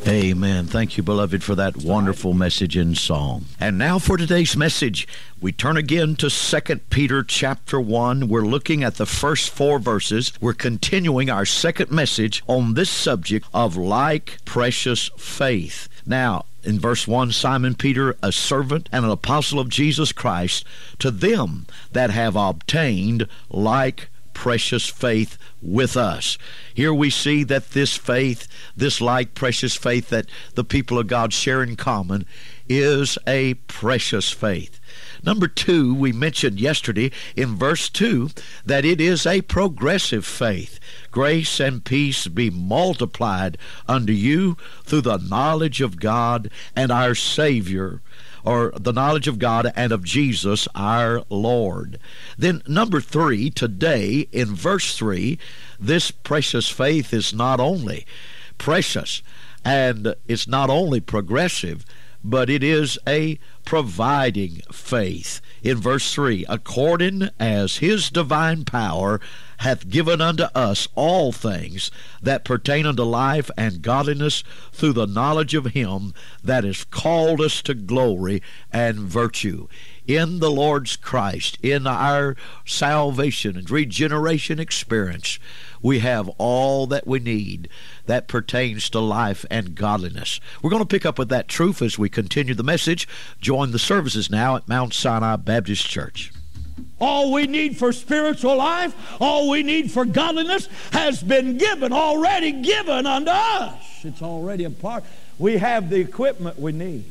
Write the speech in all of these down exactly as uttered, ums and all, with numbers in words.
Amen. Thank you, beloved, for that wonderful message and song. And now for today's message, we turn again to Second Peter chapter one. We're looking at the first four verses. We're continuing our second message on this subject of like precious faith. Now, in verse one, Simon Peter, a servant and an apostle of Jesus Christ, to them that have obtained like precious faith with us. Here we see that this faith, this like precious faith that the people of God share in common, is a precious faith. Number two, we mentioned yesterday in verse two that it is a progressive faith. Grace and peace be multiplied unto you through the knowledge of God and our Savior, or the knowledge of God and of Jesus our Lord. Then number three, today in verse three, this precious faith is not only precious and it's not only progressive, but it is a providing faith. In verse three, according as his divine power hath given unto us all things that pertain unto life and godliness through the knowledge of him that has called us to glory and virtue. In the Lord's Christ, in our salvation and regeneration experience, we have all that we need that pertains to life and godliness. We're going to pick up with that truth as we continue the message. Join the services now at Mount Sinai Baptist Church. All we need for spiritual life, all we need for godliness has been given, already given unto us. It's already a part. We have the equipment we need.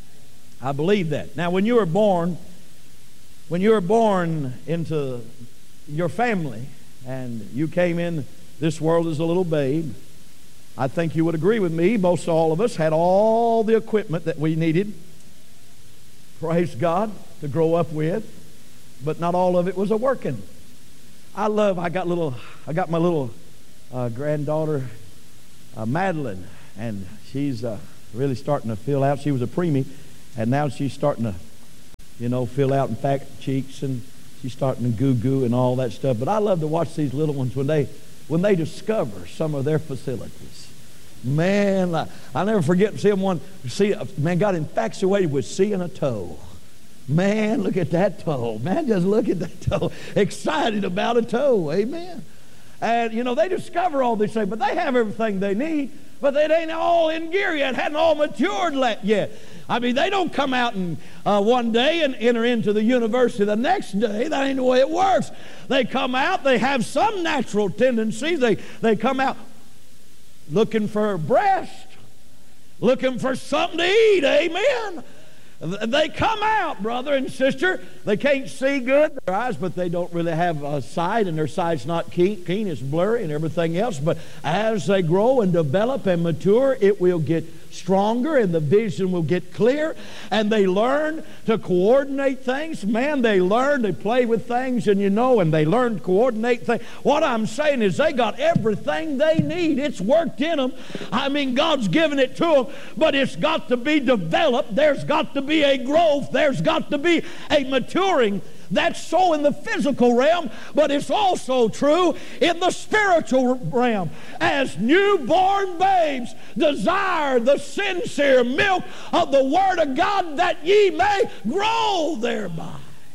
I believe that. Now, when you were born, when you were born into your family and you came in this world as a little babe, I think you would agree with me, most all of us had all the equipment that we needed, praise God, to grow up with, but not all of it was a working. I love, I got little, I got my little uh, granddaughter, uh, Madeline, and she's uh, really starting to fill out. She was a preemie, and now she's starting to, you know, fill out, in fact, cheeks, and she's starting to goo-goo and all that stuff. But I love to watch these little ones when they, when they discover some of their facilities. Man, I, I'll never forget seeing one, see, man, got infatuated with seeing a toe. Man, look at that toe. Man, just look at that toe. Excited about a toe. Amen. And, you know, they discover all these things, but they have everything they need, but they ain't all in gear yet, hadn't all matured yet. I mean, they don't come out and uh, one day and enter into the university the next day. That ain't the way it works. They come out, they have some natural tendencies. They, they come out looking for breast, looking for something to eat. Amen. They come out, brother and sister. They can't see good, their eyes, but they don't really have a sight, and their sight's not keen, keen, it's blurry and everything else. But as they grow and develop and mature, it will get stronger and the vision will get clear, and they learn to coordinate things. Man, they learn to play with things, and you know, and they learn to coordinate things. What I'm saying is they got everything they need. It's worked in them. I mean, God's given it to them, but it's got to be developed. There's got to be a growth. There's got to be a maturing. That's so in the physical realm, but it's also true in the spiritual realm. As newborn babes desire the sincere milk of the Word of God, that ye may grow thereby.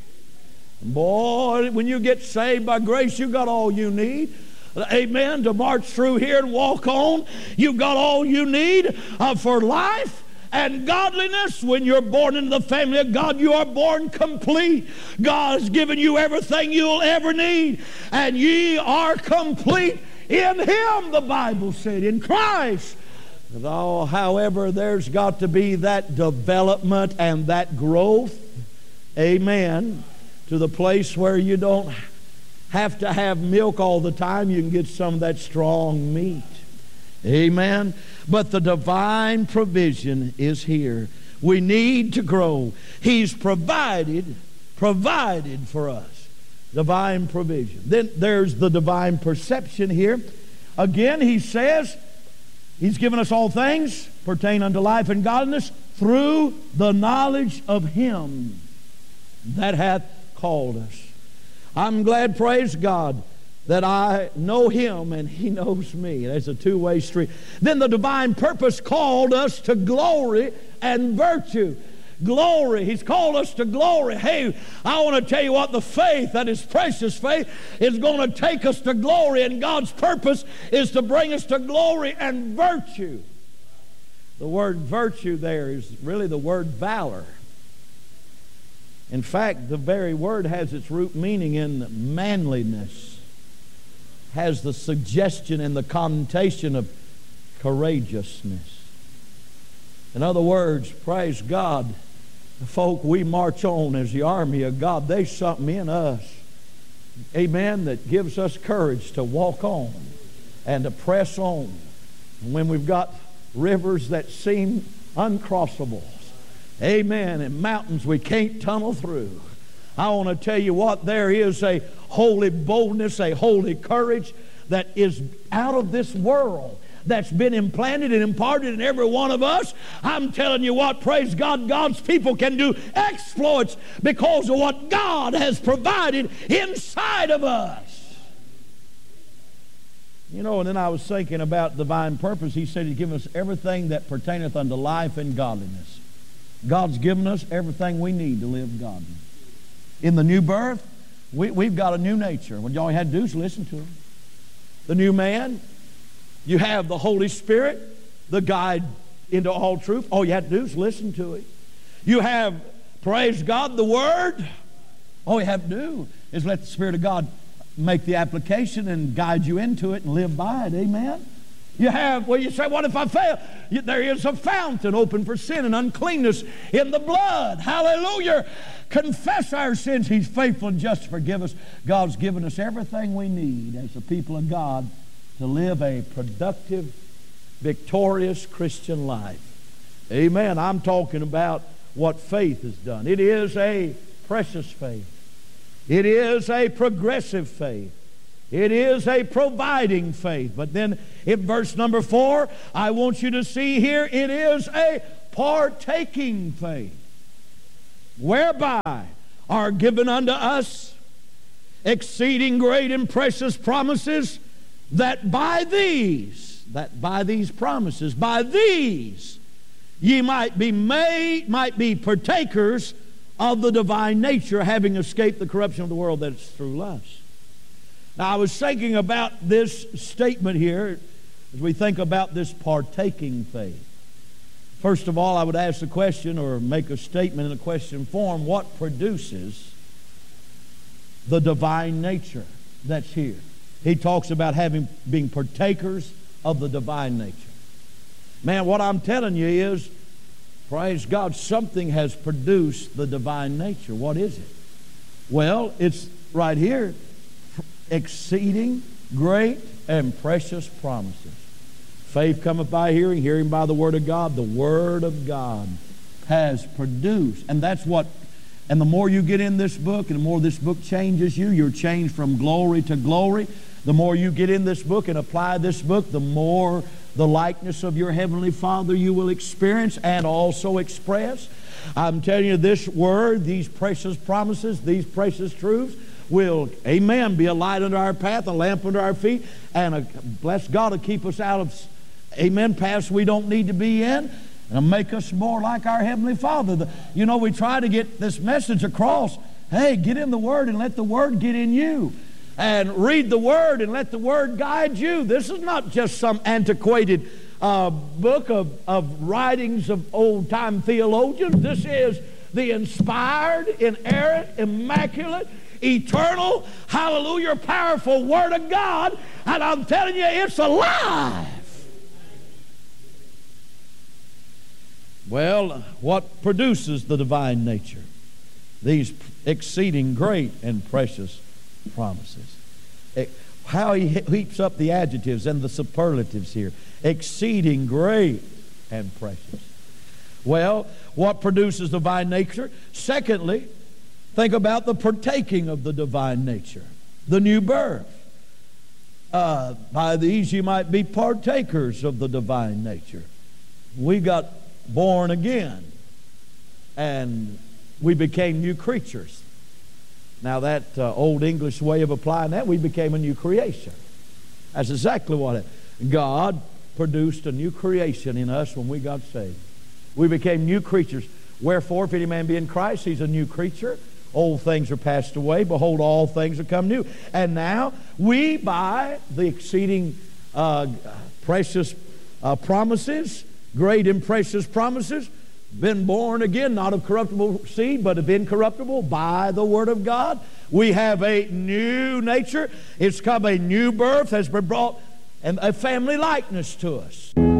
Boy, when you get saved by grace, you got all you need. Amen. To march through here and walk on, you got all you need uh, for life and godliness. When you're born into the family of God, you are born complete. God has given you everything you'll ever need, and ye are complete in Him, the Bible said, in Christ. Though, however, there's got to be that development and that growth, amen, to the place where you don't have to have milk all the time. You can get some of that strong meat. Amen. But the divine provision is here. We need to grow. He's provided, provided for us. Divine provision. Then there's the divine perception here. Again, he says, He's given us all things pertain unto life and godliness through the knowledge of Him that hath called us. I'm glad, praise God, that I know Him and He knows me. There's a two-way street. Then the divine purpose called us to glory and virtue. Glory. He's called us to glory. Hey, I want to tell you what, the faith, that is precious faith, is going to take us to glory, and God's purpose is to bring us to glory and virtue. The word virtue there is really the word valor. In fact, the very word has its root meaning in manliness, has the suggestion and the connotation of courageousness. In other words, praise God, the folk we march on as the army of God, there's something in us, amen, that gives us courage to walk on and to press on. And when we've got rivers that seem uncrossable, amen, and mountains we can't tunnel through, I want to tell you what, there is a holy boldness, a holy courage that is out of this world, that's been implanted and imparted in every one of us. I'm telling you what, praise God, God's people can do exploits because of what God has provided inside of us. You know, and then I was thinking about divine purpose. He said He's given us everything that pertaineth unto life and godliness. God's given us everything we need to live godly. In the new birth, we, we've got a new nature. What y'all had to do is listen to Him. The new man, you have the Holy Spirit, the guide into all truth. All you have to do is listen to it. You have, praise God, the Word. All you have to do is let the Spirit of God make the application and guide you into it and live by it. Amen? You have, well, you say, what if I fail? You, there is a fountain open for sin and uncleanness in the blood. Hallelujah. Confess our sins. He's faithful and just to forgive us. God's given us everything we need as the people of God to live a productive, victorious Christian life. Amen. I'm talking about what faith has done. It is a precious faith. It is a progressive faith. It is a providing faith. But then in verse number four, I want you to see here, it is a partaking faith, whereby are given unto us exceeding great and precious promises, that by these, that by these promises, by these, ye might be made, might be partakers of the divine nature, having escaped the corruption of the world that is through lust. Now, I was thinking about this statement here as we think about this partaking faith. First of all, I would ask the question or make a statement in a question form: what produces the divine nature that's here? He talks about having being partakers of the divine nature. Man, what I'm telling you is, praise God, something has produced the divine nature. What is it? Well, it's right here. Exceeding great and precious promises. Faith cometh by hearing, hearing by the Word of God. The Word of God has produced. And that's what, and the more you get in this book, and the more this book changes you, you're changed from glory to glory. The more you get in this book and apply this book, the more the likeness of your Heavenly Father you will experience and also express. I'm telling you, this Word, these precious promises, these precious truths, will, amen, be a light under our path, a lamp under our feet, and a, bless God, to keep us out of, amen, paths we don't need to be in, and make us more like our Heavenly Father. The, you know, we try to get this message across. Hey, get in the Word and let the Word get in you. And read the Word and let the Word guide you. This is not just some antiquated uh, book of, of writings of old-time theologians. This is the inspired, inerrant, immaculate, eternal, hallelujah, powerful Word of God, and I'm telling you, it's alive. Well, what produces the divine nature? These exceeding great and precious promises. How he heaps up the adjectives and the superlatives here. Exceeding great and precious. Well, what produces the divine nature? Secondly, think about the partaking of the divine nature, the new birth. Uh, by these you might be partakers of the divine nature. We got born again, and we became new creatures. Now that uh, old English way of applying that, we became a new creation. That's exactly what it is. God produced a new creation in us when we got saved. We became new creatures. Wherefore, if any man be in Christ, he's a new creature. Old things are passed away. Behold, all things are come new. And now we, by the exceeding uh, precious uh, promises, great and precious promises, been born again, not of corruptible seed, but of incorruptible, by the Word of God. We have a new nature. It's come a new birth, has been brought, and a family likeness to us.